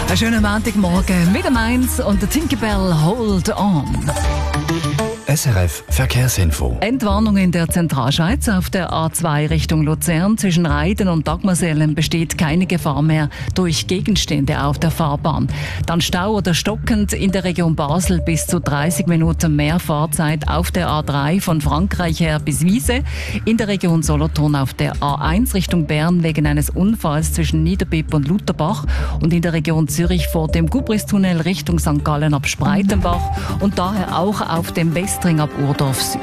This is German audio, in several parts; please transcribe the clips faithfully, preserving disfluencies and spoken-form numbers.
Einen schönen Montagmorgen mit dem Mainz und der Tinkerbell Hold On. S R F Verkehrsinfo. Entwarnung in der Zentralschweiz auf der A zwei Richtung Luzern. Zwischen Reiden und Dagmersellen besteht keine Gefahr mehr durch Gegenstände auf der Fahrbahn. Dann Stau oder stockend in der Region Basel bis zu dreißig Minuten mehr Fahrzeit auf der A drei von Frankreich her bis Wiese. In der Region Solothurn auf der A eins Richtung Bern wegen eines Unfalls zwischen Niederbipp und Lutherbach. Und in der Region Zürich vor dem Gubristunnel Richtung Sankt Gallen ab Spreitenbach. Und daher auch auf dem Westring ab Urdorf Süd.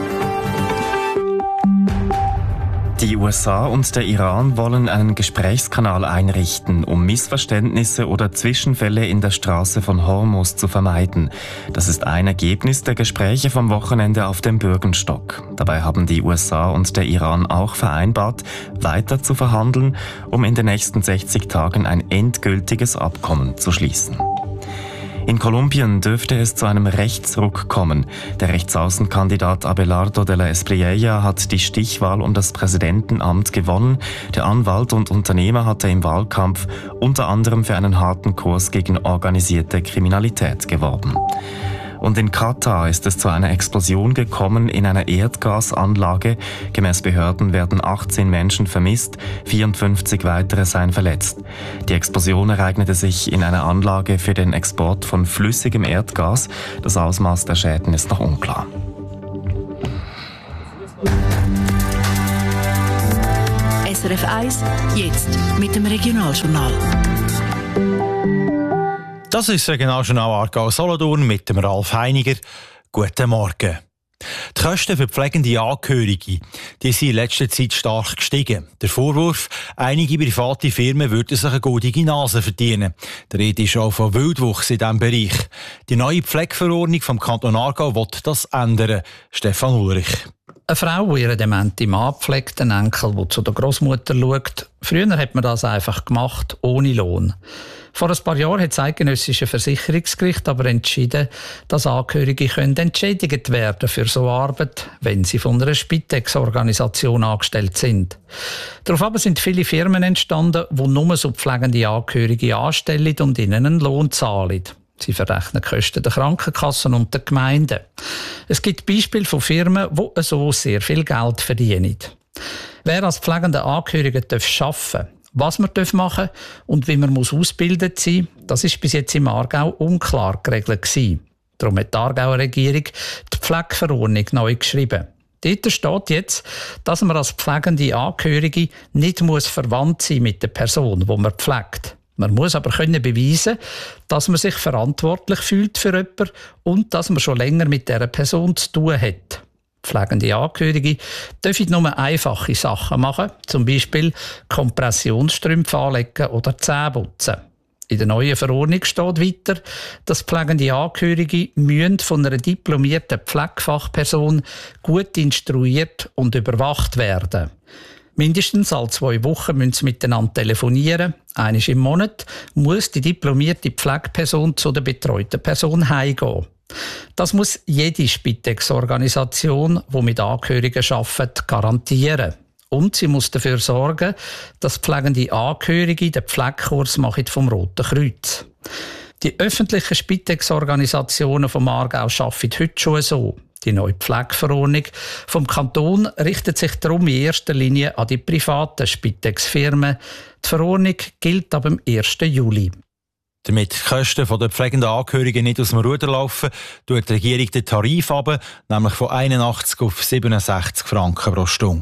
Die U S A und der Iran wollen einen Gesprächskanal einrichten, um Missverständnisse oder Zwischenfälle in der Straße von Hormuz zu vermeiden. Das ist ein Ergebnis der Gespräche vom Wochenende auf dem Bürgenstock. Dabei haben die U S A und der Iran auch vereinbart, weiter zu verhandeln, um in den nächsten sechzig Tagen ein endgültiges Abkommen zu schließen. In Kolumbien dürfte es zu einem Rechtsruck kommen. Der Rechtsaußenkandidat Abelardo de la Espriella hat die Stichwahl um das Präsidentenamt gewonnen. Der Anwalt und Unternehmer hatte im Wahlkampf unter anderem für einen harten Kurs gegen organisierte Kriminalität geworben. Und in Katar ist es zu einer Explosion gekommen in einer Erdgasanlage. Gemäß Behörden werden achtzehn Menschen vermisst, vierundfünfzig weitere seien verletzt. Die Explosion ereignete sich in einer Anlage für den Export von flüssigem Erdgas. Das Ausmaß der Schäden ist noch unklar. S R F eins, jetzt mit dem Regionaljournal. Das ist das Regionaljournal Aargau-Solothurn mit dem Ralf Heiniger. Guten Morgen. Die Kosten für pflegende Angehörige die sind in letzter Zeit stark gestiegen. Der Vorwurf, einige private Firmen würden sich eine goldige Nase verdienen. Der Rede ist auch von Wildwuchs in diesem Bereich. Die neue Pflegeverordnung vom Kanton Aargau will das ändern. Stefan Ulrich. Eine Frau, die ihren dementen Mann pflegt, ein Enkel, der zu der Großmutter schaut. Früher hat man das einfach gemacht, ohne Lohn. Vor ein paar Jahren hat das eidgenössische Versicherungsgericht aber entschieden, dass Angehörige können entschädigt werden für so Arbeit, wenn sie von einer Spitex-Organisation angestellt sind. Daraufhin sind viele Firmen entstanden, die nur so pflegende Angehörige anstellen und ihnen einen Lohn zahlen. Sie verrechnen die Kosten der Krankenkassen und der Gemeinden. Es gibt Beispiele von Firmen, die so sehr viel Geld verdienen. Wer als pflegender Angehöriger arbeiten darf, was man machen darf und wie man ausgebildet sein muss, das ist bis jetzt im Aargau unklar geregelt gewesen. Darum hat die Aargauer Regierung die Pflegeverordnung neu geschrieben. Dort steht jetzt, dass man als pflegende Angehörige nicht muss verwandt sein mit der Person, die man pflegt. Man muss aber können beweisen, dass man sich verantwortlich fühlt für jemanden und dass man schon länger mit dieser Person zu tun hat. Pflegende Angehörige dürfen nur einfache Sachen machen, zum Beispiel Kompressionsstrümpfe anlegen oder Zähne putzen. In der neuen Verordnung steht weiter, dass pflegende Angehörige müssen von einer diplomierten Pflegefachperson gut instruiert und überwacht werden. Mindestens alle zwei Wochen müssen sie miteinander telefonieren. Einmal im Monat muss die diplomierte Pflegeperson zu der betreuten Person heimgehen. Das muss jede Spitex-Organisation, die mit Angehörigen arbeitet, garantieren. Und sie muss dafür sorgen, dass pflegende Angehörige den Pflegekurs machen vom Roten Kreuz. Die öffentlichen Spitex-Organisationen vom Aargau arbeiten heute schon so. Die neue Pflegeverordnung vom Kanton richtet sich darum in erster Linie an die privaten Spitex-Firmen. Die Verordnung gilt ab dem ersten Juli. Damit die Kosten der pflegenden Angehörigen nicht aus dem Ruder laufen, tut die Regierung den Tarif runter, nämlich von einundachtzig auf siebenundsechzig Franken pro Stunde.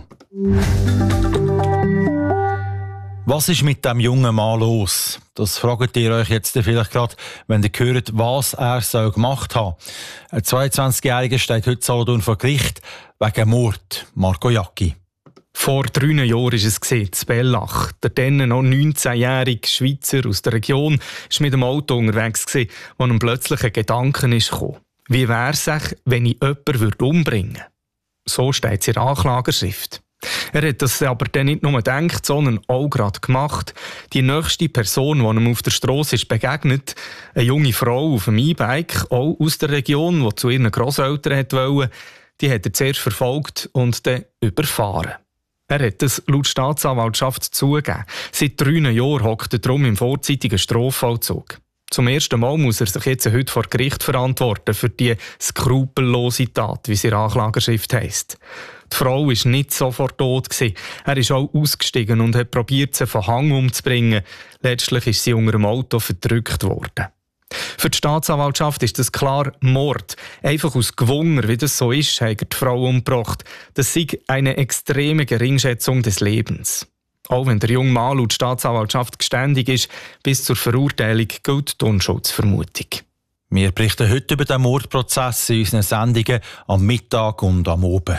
Was ist mit dem jungen Mann los? Das fragt ihr euch jetzt vielleicht gerade, wenn ihr hört, was er so gemacht hat. Ein zweiundzwanzigjähriger steht heute Solothurn vor Gericht wegen Mord. Marco Jacki. Vor drei Jahren war es in Bellach. Der dann noch neunzehnjährige Schweizer aus der Region war mit dem Auto unterwegs, wo ihm plötzlich ein Gedanke kam. Wie wäre es, wenn ich jemanden umbringen würde? So steht es in der Anklageschrift. Er hat das aber dann nicht nur gedacht, sondern auch gerade gemacht. Die nächste Person, die ihm auf der Strasse ist begegnet, eine junge Frau auf einem E-Bike, auch aus der Region, die zu ihren Grosseltern wollte, die hat er zuerst verfolgt und dann überfahren. Er hat es laut Staatsanwaltschaft zugegeben. Seit drei Jahren hockt er darum im vorzeitigen Strafvollzug. Zum ersten Mal muss er sich jetzt heute vor Gericht verantworten für die skrupellose Tat, wie sie in der Anklageschrift heisst. Die Frau war nicht sofort tot. Er ist auch ausgestiegen und hat probiert, sie von Hang umzubringen. Letztlich ist sie unter dem Auto verdrückt worden. Für die Staatsanwaltschaft ist das klar Mord. Einfach aus Gewunder, wie das so ist, hat die Frau umgebracht. Das sei eine extreme Geringschätzung des Lebens. Auch wenn der junge Mann laut Staatsanwaltschaft geständig ist, bis zur Verurteilung gilt die Unschuldvermutung. Wir berichten heute über den Mordprozess in unseren Sendungen am Mittag und am Abend.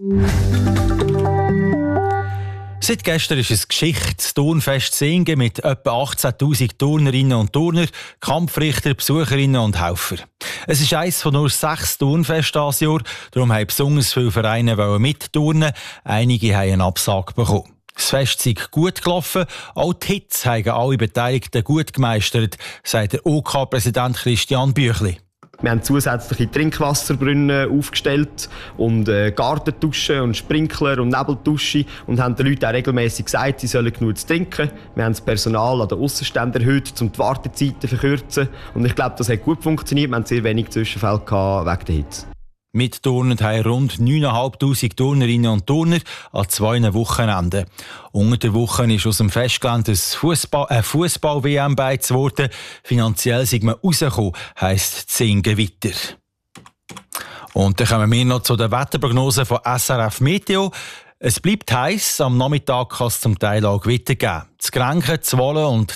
Seit gestern ist es Geschichte, das Turnfest Singen mit etwa achtzehntausend Turnerinnen und Turner, Kampfrichter, Besucherinnen und Helfer. Es ist eines von nur sechs Turnfesten dieses Jahr, darum haben besonders viele Vereine mitturnen. Einige haben eine Absage bekommen. Das Fest ist gut gelaufen, auch die Hits haben alle Beteiligten gut gemeistert, sagt der O K-Präsident Christian Büchli. Wir haben zusätzliche Trinkwasserbrunnen aufgestellt und äh, Gartenduschen und Sprinkler und Nebelduschen und haben den Leuten auch regelmässig gesagt, sie sollen genug zu trinken. Wir haben das Personal an den Aussenständen erhöht, um die Wartezeiten zu verkürzen. Und ich glaube, das hat gut funktioniert. Wir hatten sehr wenig Zwischenfälle wegen der Hitze. Mitturnen haben rund neuntausendfünfhundert Turnerinnen und Turner an zwei Wochenenden. Unter der Woche ist aus dem Festgelände ein Fußball-W M beiz worden. Finanziell sind wir rausgekommen, heisst zehn Gewitter. Und dann kommen wir noch zu den Wetterprognosen von S R F Meteo. Es bleibt heiß, am Nachmittag kann es zum Teil auch Gewitter geben. Das Grenchen, das Wallen und